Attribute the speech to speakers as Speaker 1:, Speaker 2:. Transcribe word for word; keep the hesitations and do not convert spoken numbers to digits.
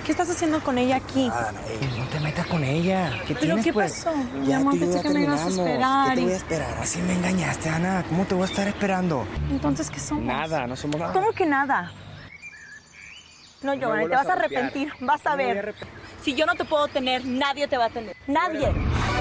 Speaker 1: ¿Qué estás haciendo con ella aquí?
Speaker 2: Nada, no, ey, no te metas con ella. ¿Qué
Speaker 1: ¿Pero
Speaker 2: tienes,
Speaker 1: qué
Speaker 2: pues?
Speaker 1: pasó? Mi
Speaker 2: Ya
Speaker 1: amor,
Speaker 2: tú y yo
Speaker 1: pensé
Speaker 2: ya
Speaker 1: que me ibas a
Speaker 2: terminamos.
Speaker 1: esperar.
Speaker 2: ¿Qué te
Speaker 1: y-
Speaker 2: voy a esperar? Así me engañaste, Ana. ¿Cómo te voy a estar esperando?
Speaker 1: Entonces, ¿qué somos?
Speaker 2: Nada, no somos nada.
Speaker 1: ¿Cómo que nada? No,
Speaker 2: me
Speaker 1: Giovanni, te
Speaker 2: vuelvas
Speaker 1: vas a
Speaker 2: a golpear.
Speaker 1: arrepentir. Vas a
Speaker 2: No me voy a
Speaker 1: ver.
Speaker 2: arrepentir.
Speaker 1: Si yo no te puedo tener, nadie te va a tener. ¡Nadie!